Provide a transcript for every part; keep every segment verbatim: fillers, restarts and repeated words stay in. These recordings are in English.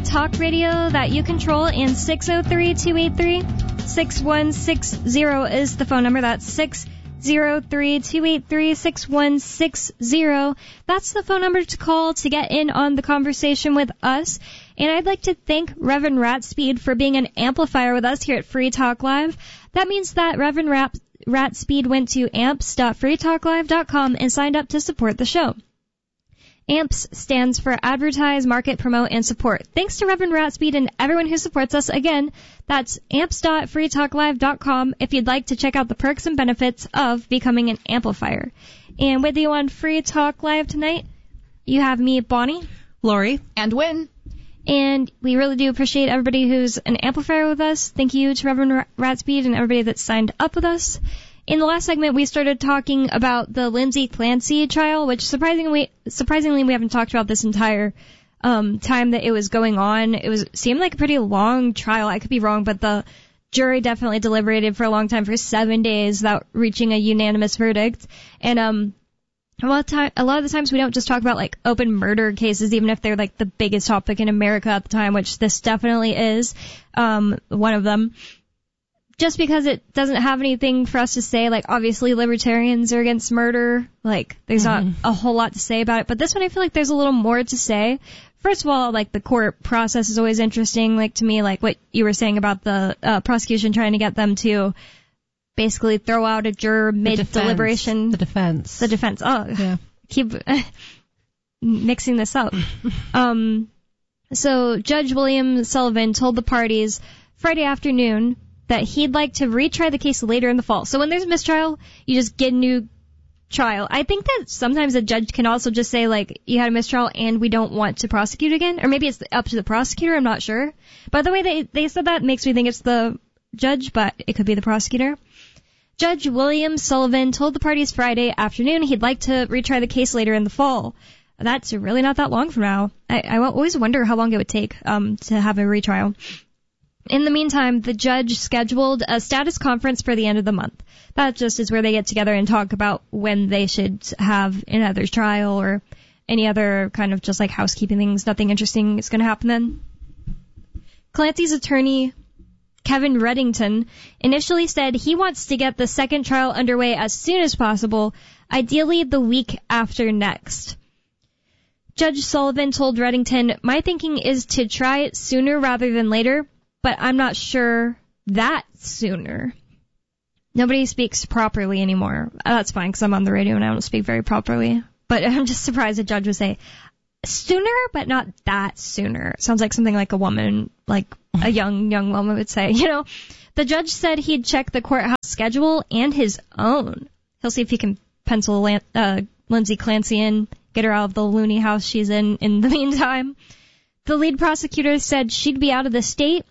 talk radio that you control, and six oh three, two eight three, six one six zero is the phone number. That's six oh three, two eight three, six one six zero. That's the phone number to call to get in on the conversation with us. And I'd like to thank Reverend Ratspeed for being an amplifier with us here at Free Talk Live. That means that Reverend Rat- Ratspeed went to amps dot free talk live dot com and signed up to support the show. AMPS stands for Advertise, Market, Promote, and Support. Thanks to Reverend Ratspeed and everyone who supports us. Again, that's amps dot free talk live dot com if you'd like to check out the perks and benefits of becoming an amplifier. And with you on Free Talk Live tonight, you have me, Bonnie, Lori, and Wynn. And we really do appreciate everybody who's an amplifier with us. Thank you to Reverend Ratspeed and everybody that signed up with us. In the last segment, we started talking about the Lindsay Clancy trial, which surprisingly, surprisingly, we haven't talked about this entire um, time that it was going on. It was seemed like a pretty long trial. I could be wrong, but the jury definitely deliberated for a long time, for seven days, without reaching a unanimous verdict. And um, a lot of time, a lot of the times, we don't just talk about like open murder cases, even if they're like the biggest topic in America at the time, which this definitely is um, one of them. Just because it doesn't have anything for us to say, like, obviously libertarians are against murder, like, there's mm-hmm. not a whole lot to say about it. But this one, I feel like there's a little more to say. First of all, like, the court process is always interesting, like, to me, like what you were saying about the uh, prosecution trying to get them to basically throw out a juror mid-deliberation. The defense. The defense. Oh, yeah. Keep mixing this up. um, so Judge William Sullivan told the parties Friday afternoon that he'd like to retry the case later in the fall. So when there's a mistrial, you just get a new trial. I think that sometimes a judge can also just say, like, you had a mistrial and we don't want to prosecute again. Or maybe it's up to the prosecutor, I'm not sure. By the way they, they said that makes me think it's the judge, but it could be the prosecutor. Judge William Sullivan told the parties Friday afternoon he'd like to retry the case later in the fall. That's really not that long from now. I, I always wonder how long it would take um, to have a retrial. In the meantime, the judge scheduled a status conference for the end of the month. That just is where they get together and talk about when they should have another trial or any other kind of just like housekeeping things. Nothing interesting is going to happen then. Clancy's attorney, Kevin Reddington, initially said he wants to get the second trial underway as soon as possible, ideally the week after next. Judge Sullivan told Reddington, "My thinking is to try it sooner rather than later, but I'm not sure that sooner." Nobody speaks properly anymore. Uh, that's fine, because I'm on the radio and I don't speak very properly. But I'm just surprised a judge would say, sooner, but not that sooner. It sounds like something like a woman, like a young, young woman would say, you know. The judge said he'd check the courthouse schedule and his own. He'll see if he can pencil Lan- uh, Lindsay Clancy in, get her out of the loony house she's in in the meantime. The lead prosecutor said she'd be out of the state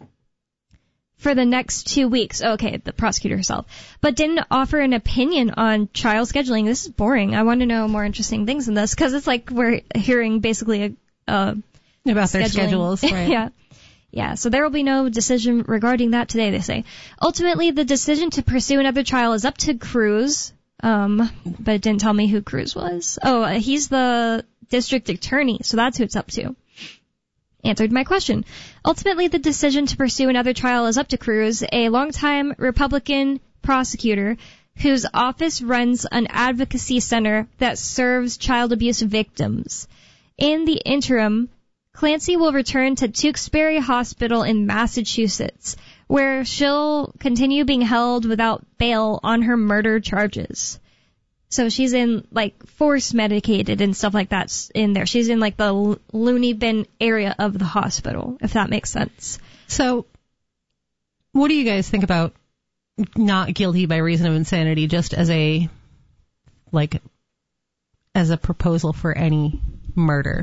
for the next two weeks. Okay, the prosecutor herself. But didn't offer an opinion on trial scheduling. This is boring. I want to know more interesting things than this, because it's like we're hearing basically a, uh, about their scheduling. schedules, right? Yeah. Yeah, so there will be no decision regarding that today, they say. Ultimately, the decision to pursue another trial is up to Cruz, um, but it didn't tell me who Cruz was. Oh, uh, he's the district attorney, so that's who it's up to. Answered my question. Ultimately, the decision to pursue another trial is up to Cruz, a longtime Republican prosecutor whose office runs an advocacy center that serves child abuse victims. In the interim, Clancy will return to Tewksbury Hospital in Massachusetts, where she'll continue being held without bail on her murder charges. So she's in, like, force medicated and stuff like that in there. She's in, like, the lo- loony bin area of the hospital, if that makes sense. So what do you guys think about not guilty by reason of insanity just as a, like, as a proposal for any murder?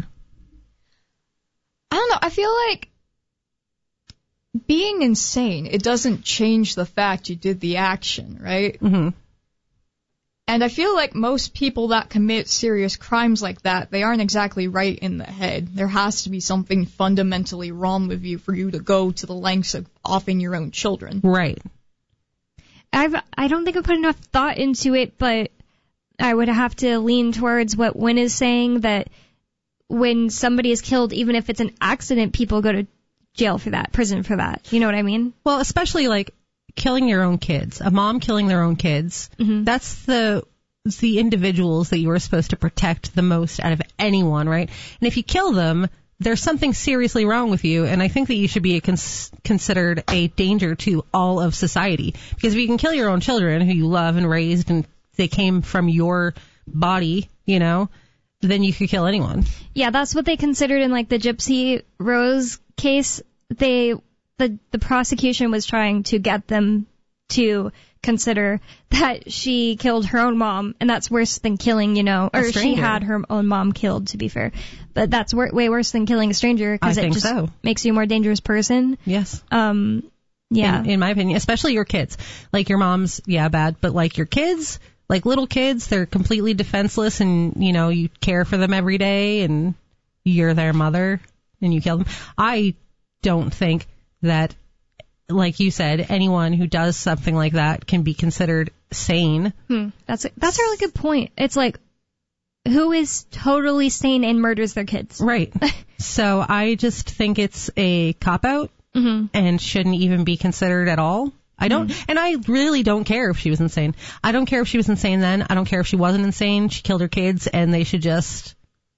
I don't know. I feel like being insane, it doesn't change the fact you did the action, right? Mm-hmm. And I feel like most people that commit serious crimes like that, they aren't exactly right in the head. There has to be something fundamentally wrong with you for you to go to the lengths of offing your own children. Right. I've, I don't think I put enough thought into it, but I would have to lean towards what Wynn is saying, that when somebody is killed, even if it's an accident, people go to jail for that, prison for that. You know what I mean? Well, especially like killing your own kids, a mom killing their own kids. Mm-hmm. That's the the individuals that you are supposed to protect the most out of anyone, right? And if you kill them, there's something seriously wrong with you, and I think that you should be a cons- considered a danger to all of society. Because if you can kill your own children who you love and raised and they came from your body, you know, then you could kill anyone. Yeah, that's what they considered in like the Gypsy Rose case. They the the prosecution was trying to get them to consider that she killed her own mom, and that's worse than killing, you know, or she had her own mom killed, to be fair. But that's wor- way worse than killing a stranger because it just so. makes you a more dangerous person. Yes. Um, yeah. In, in my opinion, especially your kids. Like your mom's, yeah, bad, but like your kids, like little kids, they're completely defenseless, and, you know, you care for them every day, and you're their mother, and you kill them. I don't think that, like you said, anyone who does something like that can be considered sane. Hmm. That's a, that's a really good point. It's like, who is totally sane and murders their kids? Right. So I just think it's a cop-out mm-hmm. and shouldn't even be considered at all. I don't, mm-hmm. and I really don't care if she was insane. I don't care if she was insane then. I don't care if she wasn't insane. She killed her kids, and they should just...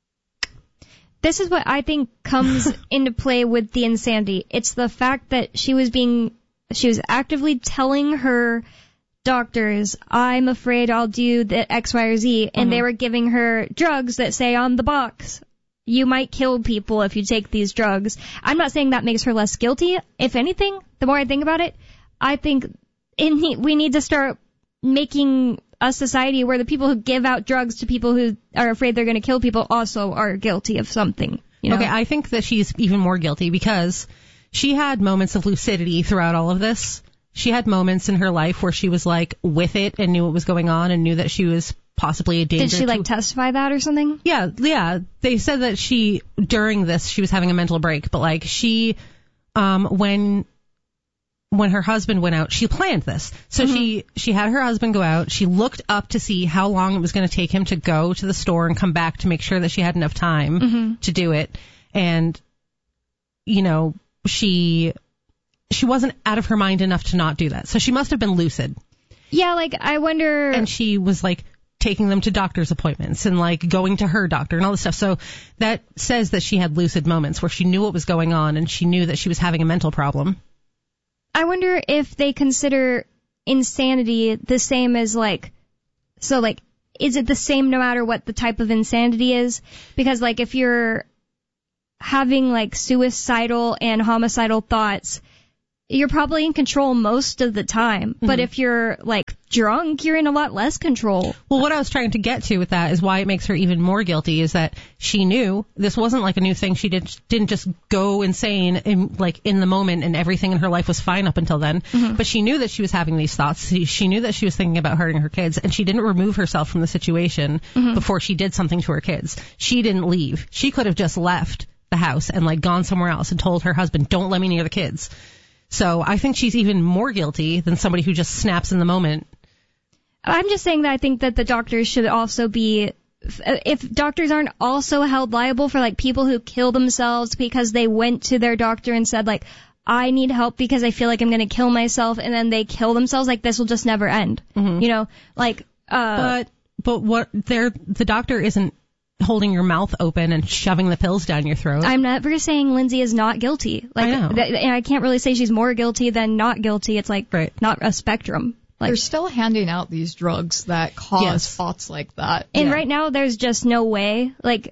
This is what I think comes into play with the insanity. It's the fact that she was being, she was actively telling her doctors, I'm afraid I'll do the X, Y, or Z, and mm-hmm. they were giving her drugs that say on the box, you might kill people if you take these drugs. I'm not saying that makes her less guilty. If anything, the more I think about it, I think in, we need to start making a society where the people who give out drugs to people who are afraid they're going to kill people also are guilty of something. You know? Okay, I think that she's even more guilty because she had moments of lucidity throughout all of this. She had moments in her life where she was like with it and knew what was going on and knew that she was possibly a danger. Did she like to... testify that or something? Yeah, yeah. They said that she, during this, she was having a mental break, but like she, um, when... when her husband went out, she planned this. So mm-hmm. she, she had her husband go out. She looked up to see how long it was going to take him to go to the store and come back to make sure that she had enough time mm-hmm. to do it. And, you know, she, she wasn't out of her mind enough to not do that. So she must have been lucid. Yeah, like, I wonder... And she was, like, taking them to doctor's appointments and, like, going to her doctor and all this stuff. So that says that she had lucid moments where she knew what was going on and she knew that she was having a mental problem. I wonder if they consider insanity the same as, like, so, like, is it the same no matter what the type of insanity is? Because, like, if you're having, like, suicidal and homicidal thoughts, you're probably in control most of the time. Mm-hmm. But if you're, like, drunk, you're in a lot less control. Well, what I was trying to get to with that is why it makes her even more guilty is that she knew this wasn't like a new thing. She did, didn't just go insane in, like, in the moment and everything in her life was fine up until then. Mm-hmm. But she knew that she was having these thoughts. She, she knew that she was thinking about hurting her kids, and she didn't remove herself from the situation mm-hmm. before she did something to her kids. She didn't leave. She could have just left the house and, like, gone somewhere else and told her husband, don't let me near the kids. So I think she's even more guilty than somebody who just snaps in the moment. I'm just saying that I think that the doctors should also be, if doctors aren't also held liable for, like, people who kill themselves because they went to their doctor and said, like, I need help because I feel like I'm going to kill myself, and then they kill themselves, like, this will just never end. Mm-hmm. You know, like, uh. But, but what, they're, the doctor isn't holding your mouth open and shoving the pills down your throat. I'm never saying Lindsay is not guilty. Like, I know. Th- and I can't really say she's more guilty than not guilty. It's like right. not a spectrum. Like, they're still handing out these drugs that cause yes. thoughts like that. And yeah. right now there's just no way. Like,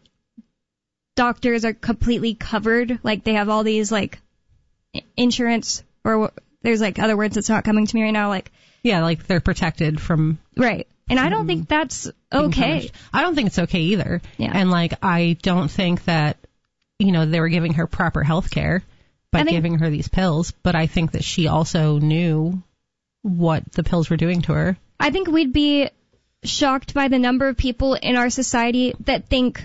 doctors are completely covered. Like, they have all these, like, insurance, or there's, like, other words that's not coming to me right now. Like, yeah, like they're protected from... Right. And I don't think that's okay. I don't think it's okay either. Yeah. And, like, I don't think that, you know, they were giving her proper health care by think, giving her these pills. But I think that she also knew what the pills were doing to her. I think we'd be shocked by the number of people in our society that think,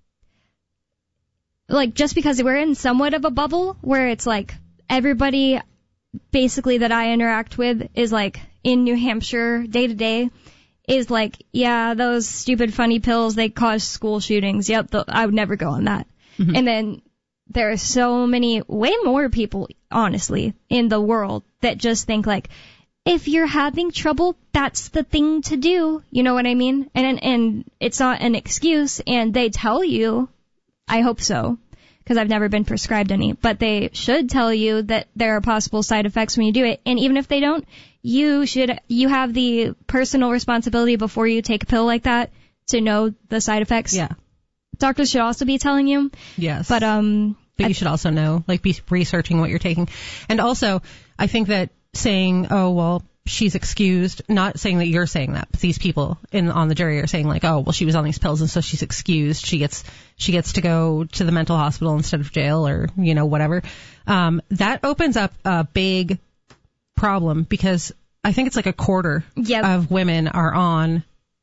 like, just because we're in somewhat of a bubble where it's, like, everybody basically that I interact with is, like, in New Hampshire day to day, is like, yeah, those stupid funny pills, they cause school shootings. Yep, th- I would never go on that. Mm-hmm. And then there are so many, way more people, honestly, in the world that just think like, if you're having trouble, that's the thing to do. You know what I mean? And and it's not an excuse, and they tell you, I hope so, because I've never been prescribed any, but they should tell you that there are possible side effects when you do it. And even if they don't, you should, you have the personal responsibility before you take a pill like that to know the side effects. Yeah. Doctors should also be telling you. Yes. But, um, But you should also know, like, be researching what you're taking. And also, I think that saying, oh, well, she's excused, not saying that you're saying that, but these people in on the jury are saying like, oh, well, she was on these pills and so she's excused. She gets she gets to go to the mental hospital instead of jail, or, you know, whatever. Um, that opens up a big problem, because I think it's like a quarter Yep. of women are on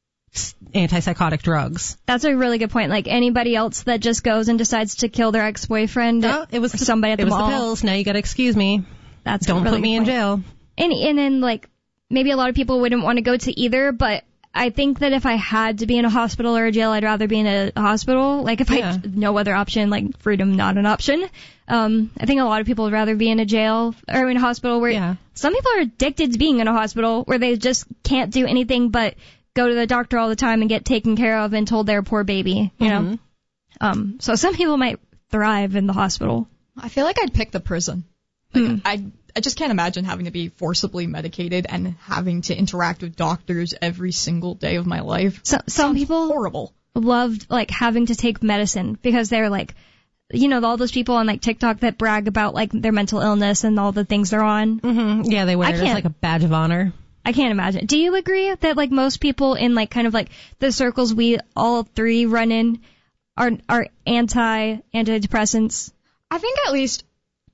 antipsychotic drugs. That's a really good point. Like anybody else that just goes and decides to kill their ex-boyfriend No, it was or the, somebody at the it was mall. the pills. Now you got to excuse me. That's Don't a really put me good in point. jail. And and then like maybe a lot of people wouldn't want to go to either, but I think that if I had to be in a hospital or a jail, I'd rather be in a hospital. Like if Yeah. I had no other option, like freedom not an option. Um, I think a lot of people would rather be in a jail or in a hospital where Yeah. some people are addicted to being in a hospital where they just can't do anything but go to the doctor all the time and get taken care of and told they're a poor baby, you Mhm. know? Um, so some people might thrive in the hospital. I feel like I'd pick the prison. Like, Hmm. I I just can't imagine having to be forcibly medicated and having to interact with doctors every single day of my life. So some Sounds people horrible. loved like having to take medicine because they're like, you know, all those people on like TikTok that brag about like their mental illness and all the things they're on. Mm-hmm. Yeah, they wear I it as can't- like a badge of honor. I can't imagine. Do you agree that like most people in like kind of like the circles we all three run in are are anti antidepressants? I think at least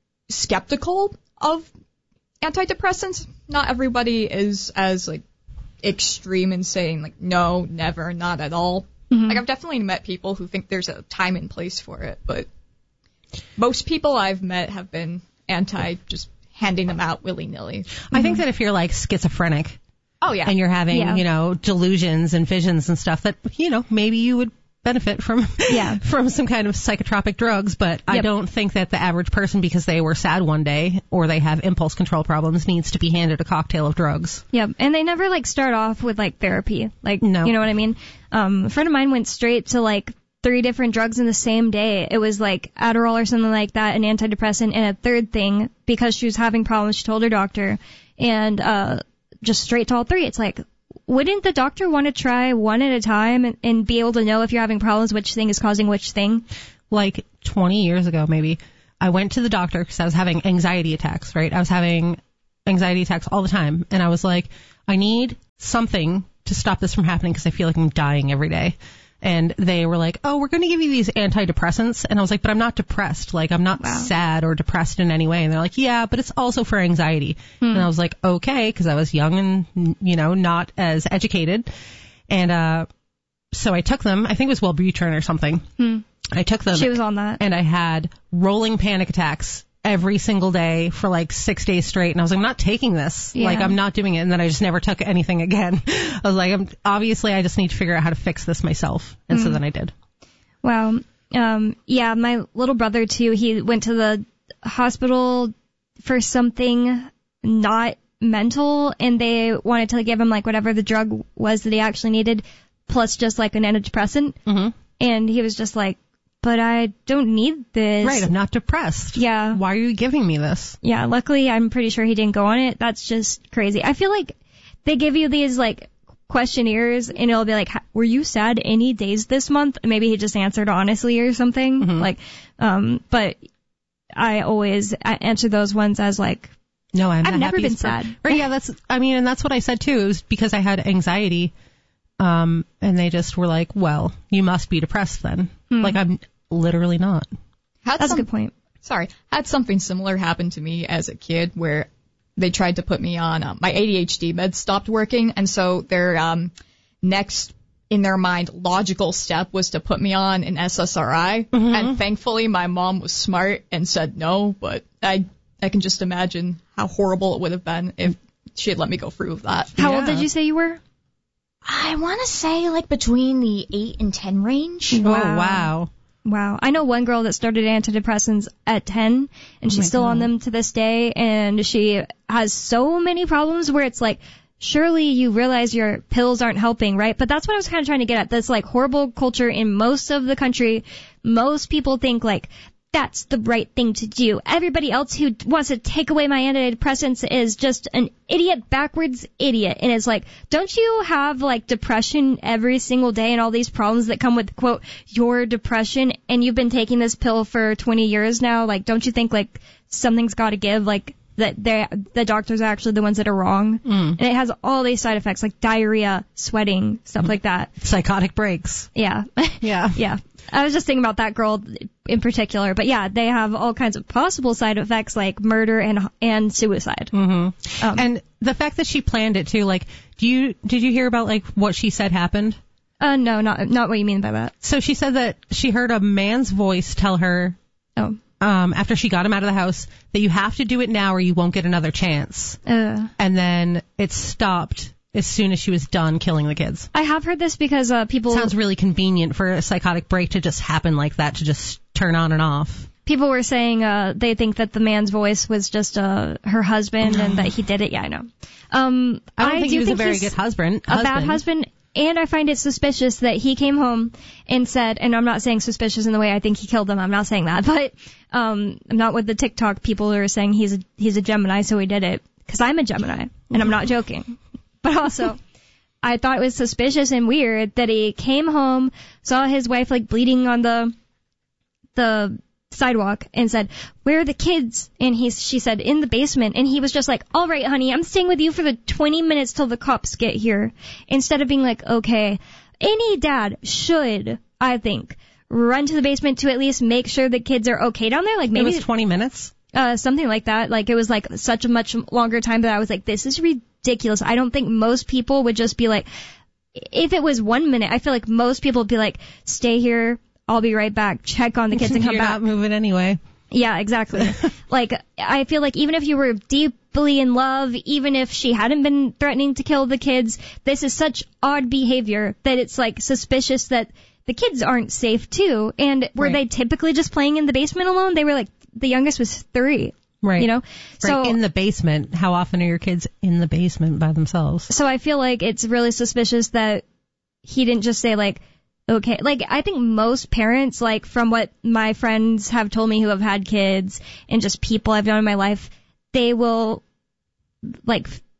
skeptical of antidepressants. Not everybody is as like extreme in saying like no, never, not at all. Mhm. Like I've definitely met people who think there's a time and place for it, but most people I've met have been anti just handing them out willy-nilly. I think that if you're like schizophrenic Oh yeah. and you're having, Yeah. you know, delusions and visions and stuff, that, you know, maybe you would benefit from Yeah. from some kind of psychotropic drugs. But I Yep. don't think that the average person, because they were sad one day or they have impulse control problems, needs to be handed a cocktail of drugs. Yep. And they never like start off with like therapy. Like, No. you know what I mean? Um, a friend of mine went straight to like three different drugs in the same day. It was like Adderall or something like that, an antidepressant, and a third thing because she was having problems. She told her doctor, and uh, just straight to all three. It's like, wouldn't the doctor want to try one at a time and, and be able to know if you're having problems, which thing is causing which thing? Like twenty years ago, maybe, I went to the doctor because I was having anxiety attacks, right? I was having anxiety attacks all the time. And I was like, I need something to stop this from happening because I feel like I'm dying every day. And they were like, oh, we're going to give you these antidepressants. And I was like, but I'm not depressed. Like, I'm not Wow. sad or depressed in any way. And they're like, yeah, but it's also for anxiety. And I was like, okay, because I was young and, you know, not as educated. And uh so I took them. I think it was Wellbutrin or something. Hmm. I took them. She was on that. And I had rolling panic attacks every single day for like six days straight. And I was like, I'm not taking this. Yeah. Like, I'm not doing it. And then I just never took anything again. I was like, I'm, obviously, I just need to figure out how to fix this myself. And so then I did. Wow. Um, yeah, my little brother too, he went to the hospital for something not mental, and they wanted to give him like whatever the drug was that he actually needed, plus just like an antidepressant. Mm-hmm. And he was just like, but I don't need this. Right. I'm not depressed. Yeah. Why are you giving me this? Yeah, luckily I'm pretty sure he didn't go on it. That's just crazy. I feel like they give you these like questionnaires and it'll be like, were you sad any days this month? Maybe he just answered honestly or something. Mhm. Like, um, but I always I answer those ones as like, No, I'm I've the never been happiest per- sad. Right. Yeah. That's, I mean, and that's what I said too. It was because I had anxiety. Um, and they just were like, well, you must be depressed then. Hmm. Like, I'm literally not. Had that's some, a good point. Sorry, had something similar happen to me as a kid where they tried to put me on uh, my A D H D meds stopped working, and so their um, next in their mind logical step was to put me on an S S R I, Mhm. and thankfully my mom was smart and said no, but I I can just imagine how horrible it would have been if she had let me go through with that. How old Yeah. did you say you were? I want to say like between the eight and ten range. Oh, Wow. wow. Wow. I know one girl that started antidepressants at ten, and she's my still on God. them to this day, and she has so many problems where it's like, surely you realize your pills aren't helping, right? But that's what I was kind of trying to get at. This like horrible culture in most of the country. Most people think like, that's the right thing to do. Everybody else who wants to take away my antidepressants is just an idiot, backwards idiot. And it's like, don't you have like depression every single day and all these problems that come with, quote, your depression, and you've been taking this pill for twenty years now? Like, don't you think like something's got to give? Like, that they the doctors are actually the ones that are wrong. Mm. And it has all these side effects like diarrhea, sweating, stuff Mm. like that. Psychotic breaks. Yeah. Yeah. Yeah. I was just thinking about that girl in particular, but yeah, they have all kinds of possible side effects like murder and and suicide. Mm-hmm. Um, And the fact that she planned it too, like, do you did you hear about like what she said happened? uh, no, not not what you mean by that. So she said that she heard a man's voice tell her, Oh. um, after she got him out of the house, that you have to do it now or you won't get another chance. Uh, And then it stopped as soon as she was done killing the kids. I have heard this because uh, people Sounds really convenient for a psychotic break to just happen like that, to just turn on and off. people were saying uh, they think that the man's voice was just uh, her husband and that he did it. Yeah, I know. Um, I don't think do he was a very he's good husband. A bad husband. And I find it suspicious that he came home and said, and I'm not saying suspicious in the way I think he killed them. I'm not saying that, but um, I'm not with the TikTok people who are saying he's a, he's a Gemini, so he did it. Because I'm a Gemini, and I'm not joking. But also, I thought it was suspicious and weird that he came home, saw his wife like bleeding on the the sidewalk, and said, "Where are the kids?" And he she said, "In the basement." And he was just like, "All right, honey, I'm staying with you for the twenty minutes till the cops get here." Instead of being like, "Okay." Any dad should, I think, run to the basement to at least make sure the kids are okay down there. Like maybe It was twenty minutes? Uh, something like that. Like it was like such a much longer time that I was like, this is ridiculous. I don't think most people would just be like, if it was one minute, I feel like most people would be like, stay here, I'll be right back, check on the kids and come You're back. not moving anyway. Yeah, exactly. Like, I feel like even if you were deeply in love, even if she hadn't been threatening to kill the kids, this is such odd behavior that it's like suspicious that the kids aren't safe too. And were Right. they typically just playing in the basement alone? They were like, the youngest was three. Right. You know? So, Right, in the basement. How often are your kids in the basement by themselves? so I feel like it's really suspicious that he didn't just say like, okay, like I think most parents, like from what my friends have told me who have had kids and just people I've known in my life, they will like f-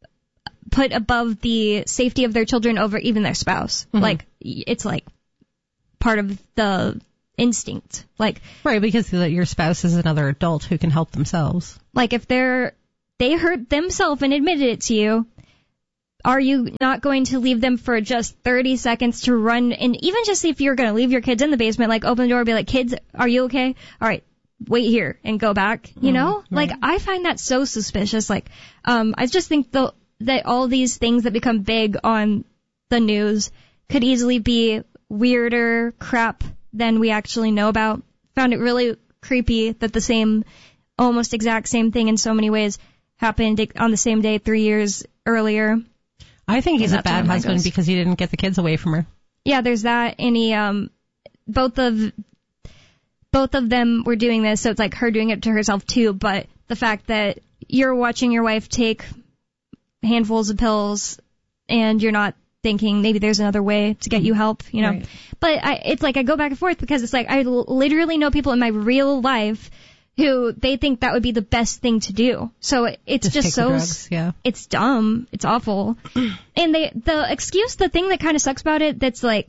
put above the safety of their children over even their spouse. Mhm. Like it's like part of the instinct. Like Right, because the- your spouse is another adult who can help themselves. like if they're they hurt themselves and admitted it to you, are you not going to leave them for just thirty seconds to run? And even just if you're going to leave your kids in the basement, like open the door and be like, kids, are you okay? All right, wait here and go back. You know, right. like I find that so suspicious. Like, um, I just think the, that all these things that become big on the news could easily be weirder crap than we actually know about. Found it really creepy that the same, almost exact same thing in so many ways happened on the same day three years earlier. I think he's And a that's where bad mine husband goes. because he didn't get the kids away from her. Yeah, there's that. And he, um, both of, both of them were doing this, so it's like her doing it to herself too, but the fact that you're watching your wife take handfuls of pills and you're not thinking maybe there's another way to get you help, you know. Right. But I, it's like I go back and forth because it's like I l- literally know people in my real life who they think that would be the best thing to do. So it's Just just, take the so drugs, yeah. it's dumb. It's awful. And they, the excuse, the thing that kind of sucks about it, that's like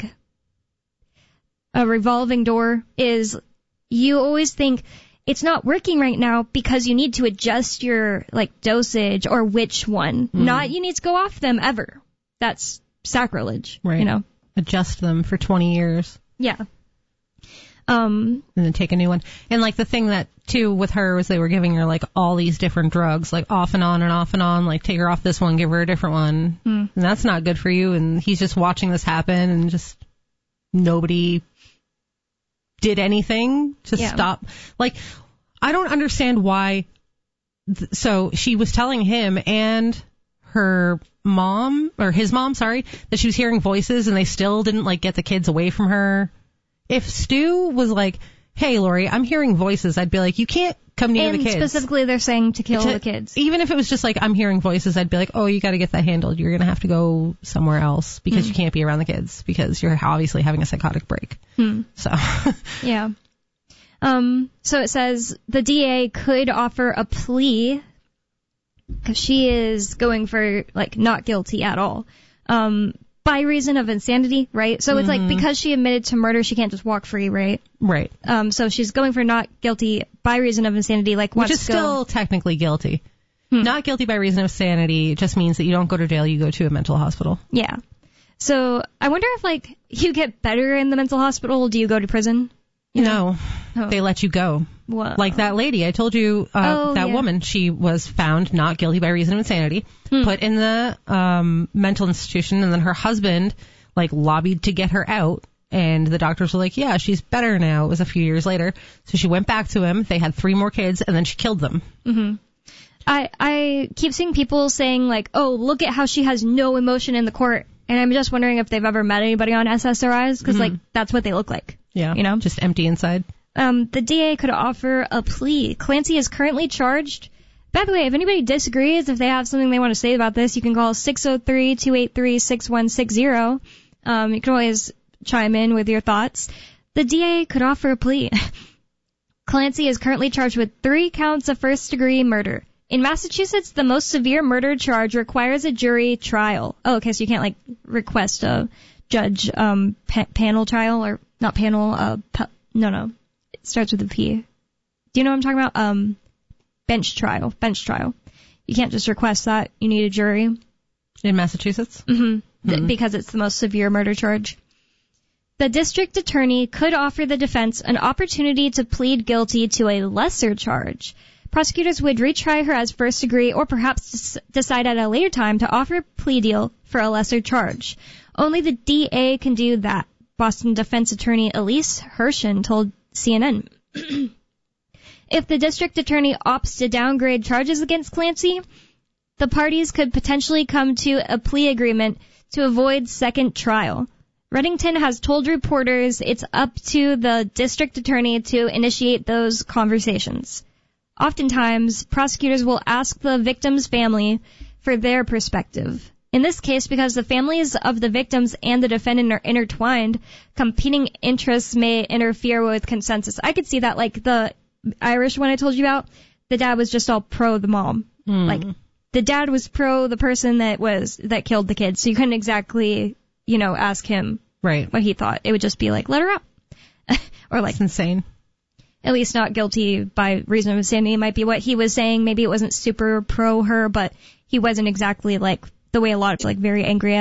a revolving door, is you always think it's not working right now because you need to adjust your like dosage or which one. Not you need to go off them ever. That's sacrilege. Right. You know? Adjust them for twenty years Yeah. Um, and then take a new one. And like the thing that too with her was they were giving her like all these different drugs, like off and on and off and on, like take her off this one, give her a different one. Hmm. And that's not good for you. And he's just watching this happen and just nobody did anything to Yeah. stop. Like, I don't understand why. Th- so she was telling him and her mom, or his mom, sorry, that she was hearing voices and they still didn't like get the kids away from her. If Stu was like, hey, Lori, I'm hearing voices, I'd be like, you can't come near and the kids. specifically, they're saying to kill To- the kids. Even if it was just like, I'm hearing voices, I'd be like, oh, you got to get that handled. You're going to have to go somewhere else because Mm. you can't be around the kids because you're obviously having a psychotic break. Hmm. So, Yeah. Um, so it says the D A could offer a plea because she is going for, like, not guilty at all. Um, by reason of insanity, right? So it's like because she admitted to murder, she can't just walk free, right? right. Um, so she's going for not guilty by reason of insanity, like Which wants is to go. still technically guilty. Hmm. Not guilty by reason of sanity just means that you don't go to jail, you go to a mental hospital. Yeah. So I wonder if, like, you get better in the mental hospital, do you go to prison? You know? No, Oh. they let you go. Whoa. Like that lady, I told you, uh, Oh, that yeah. woman, she was found not guilty by reason of insanity, Hmm. put in the um, mental institution, and then her husband, like, lobbied to get her out, and the doctors were like, yeah, she's better now. It was a few years later. So she went back to him, they had three more kids, and then she killed them. Mm-hmm. I I keep seeing people saying, like, oh, look at how she has no emotion in the court. And I'm just wondering if they've ever met anybody on S S R Is, because, like, that's what they look like. Yeah, You know? just empty inside. Um, the D A could offer a plea. Clancy is currently charged. By the way, if anybody disagrees, if they have something they want to say about this, you can call six oh three, two eight three, six one six zero. Um, you can always chime in with your thoughts. The D A could offer a plea. Clancy is currently charged with three counts of first-degree murder. In Massachusetts, the most severe murder charge requires a jury trial. Oh, okay, so you can't, like, request a judge um, pa- panel trial, or not panel, uh, pa- no, no. It starts with a P. Do you know what I'm talking about? Um, bench trial. Bench trial. You can't just request that. You need a jury. In Massachusetts? Mm-hmm. Th- because it's the most severe murder charge. The district attorney could offer the defense an opportunity to plead guilty to a lesser charge. Prosecutors would retry her as first degree or perhaps des- decide at a later time to offer a plea deal for a lesser charge. Only the D A can do that, Boston defense attorney Elise Hershen told C N N. If the district attorney opts to downgrade charges against Clancy, the parties could potentially come to a plea agreement to avoid second trial. Reddington has told reporters it's up to the district attorney to initiate those conversations. Oftentimes, prosecutors will ask the victim's family for their perspective. In this case, because the families of the victims and the defendant are intertwined, competing interests may interfere with consensus. I could see that, like the Irish one I told you about, the dad was just all pro the mom. Mm. Like, the dad was pro the person that was, that killed the kid, so you couldn't exactly, you know, ask him Right. what he thought. It would just be like, let her out. Or like, It's insane. at least not guilty by reason of insanity might be what he was saying. Maybe it wasn't super pro her, but he wasn't exactly like the way a lot of like very angry